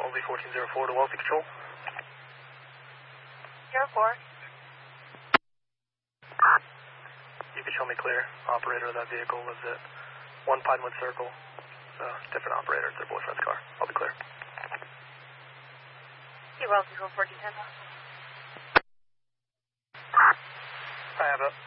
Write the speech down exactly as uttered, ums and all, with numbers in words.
Only fourteen zero four to Wellesley Control. zero four. You can show me clear. Operator of that vehicle was at one Pinewood Circle. Uh, different operator, it's their boyfriend's car. I'll be clear. Hey, Wellesley Control fourteen ten. I have it.